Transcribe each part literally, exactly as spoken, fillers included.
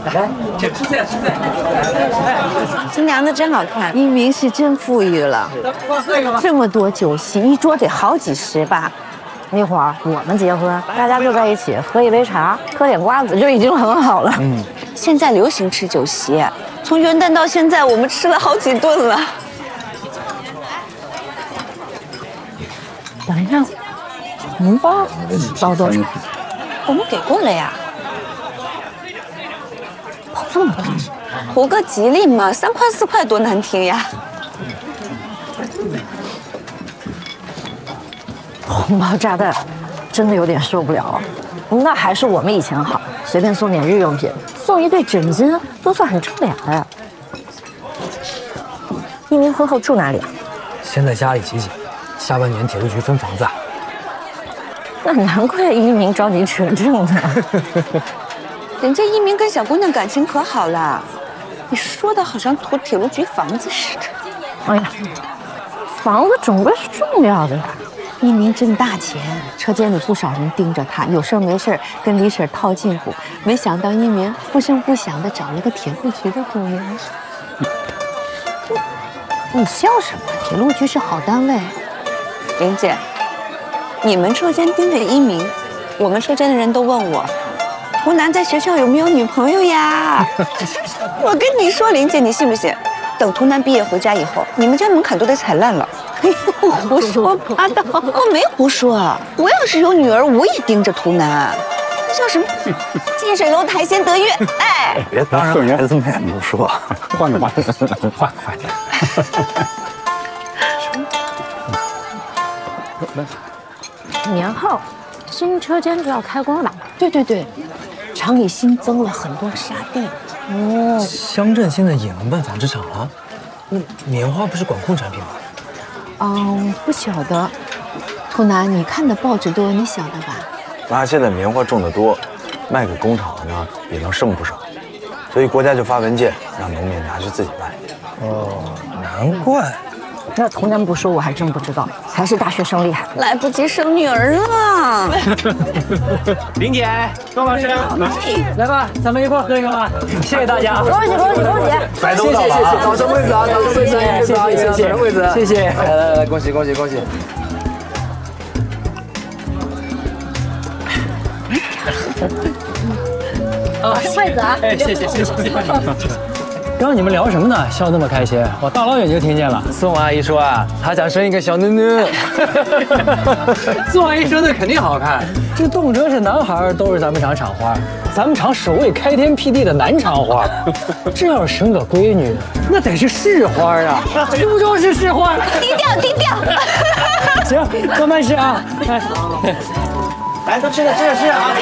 来，吃吃菜吃菜。 新娘子真好看，一鸣是真富裕了。这么多酒席，一桌得好几十吧。 那会儿我们结婚，大家就在一起喝一杯茶，嗑点瓜子就已经很好了。 嗯，现在流行吃酒席，从元旦到现在，我们吃了好几顿了。 等一下，红包包多少？ 我们给过了呀。 包这么多， 图个吉利嘛，三块四块多难听呀。 红包炸弹，真的有点受不了。那还是我们以前好，随便送点日用品，送一对枕巾都算很正脸的。一鸣婚后住哪里啊？ 先在家里挤挤，下半年铁路局分房子啊。 那难怪一鸣找你扯证呢。 人家一鸣跟小姑娘感情可好了，你说的好像图铁路局房子似的。 哎呀，房子总归是重要的呀。 一鸣挣大钱，车间里不少人盯着他，有事没事跟李婶套近乎。没想到一鸣不声不响的找了个铁路局的姑娘。 你笑什么？ 铁路局是好单位。林姐，你们车间盯着一鸣，我们车间的人都问我，湖南在学校有没有女朋友呀？我跟你说，林姐，你信不信？等图南毕业回家以后，你们家门槛都得踩烂了。哎呦，胡说八道！我没胡说，我要是有女儿，我也盯着图南。叫什么？近水楼台先得月。哎， 别当着孩子面不说，换个换个换个换个。年后，新车间就要开工了。 对对对，厂里新增了很多沙地。 哦，乡镇现在也能办纺织厂了？那棉花不是管控产品吗？ 嗯，不晓得。图南，你看的报纸多，你晓得吧？ 妈，现在棉花种得多，卖给工厂呢也能剩不少，所以国家就发文件让农民拿去自己卖。 哦，难怪。 那图南不说我还真不知道，还是大学生厉害。 来不及生女儿了。 林姐，高老师，来吧，咱们一块喝一个吧。谢谢大家， 恭喜恭喜恭喜！ 白都到了啊， 找什么位置啊？找什么位置？谢谢谢谢，找什么位置？谢谢，来来来，恭喜恭喜恭喜！ 啊，筷子啊！ 哎，谢谢谢谢。刚刚你们聊什么呢？笑那么开心，我大老远就听见了。 宋阿姨说啊，她想生一个小妞妞。 宋阿姨生的肯定好看，这动辄是男孩都是咱们厂厂花，咱们厂首位开天辟地的男厂花。这要是生个闺女，那得是市花啊，苏州市市花。 低调低调。 行，慢慢吃啊。 来，都吃了吃了吃了啊！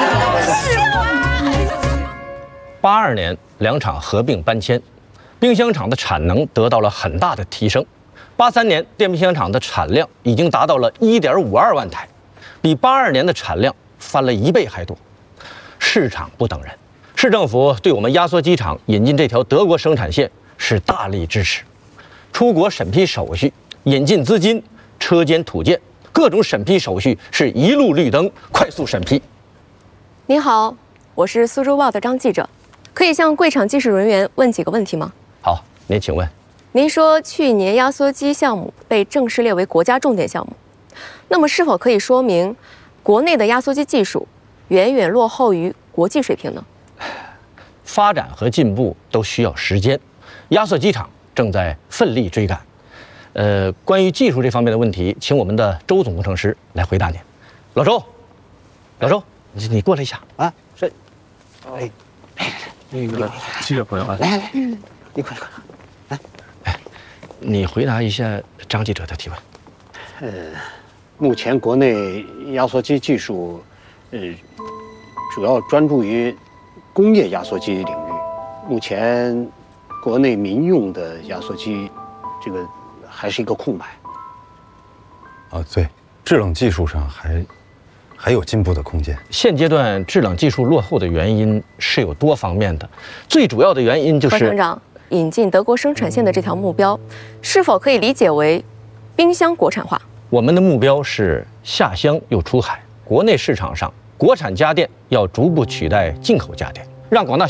八二年，两厂合并搬迁，冰箱厂的产能得到了很大的提升。八三年，电冰箱厂的产量已经达到了一点五二万台，比八二年的产量翻了一倍还多。市场不等人，市政府对我们压缩机厂引进这条德国生产线是大力支持。出国审批手续、引进资金、车间土建，各种审批手续是一路绿灯，快速审批。 您好，我是苏州报的张记者。可以向柜场技术人员问几个问题吗？ 好，您请问。 您说去年压缩机项目被正式列为国家重点项目，那么是否可以说明国内的压缩机技术远远落后于国际水平呢？ 发展和进步都需要时间，压缩机厂正在奋力追赶。呃，关于技术这方面的问题，请我们的周总工程师来回答您。老周，老周，你你过来一下啊。是，哎。 那个记者朋友啊，来来来，嗯，你快快来， 哎，你回答一下张记者的提问。 呃，目前国内压缩机技术，呃，主要专注于工业压缩机领域。目前国内民用的压缩机，这个还是一个空白。 啊，对，制冷技术上还。还有进步的空间。 现阶段制冷技术落后的原因是有多方面的，最主要的原因就是何厂长引进德国生产线的这条目标，是否可以理解为冰箱国产化？ 我们的目标是下乡又出海，国内市场上国产家电要逐步取代进口家电，让广大消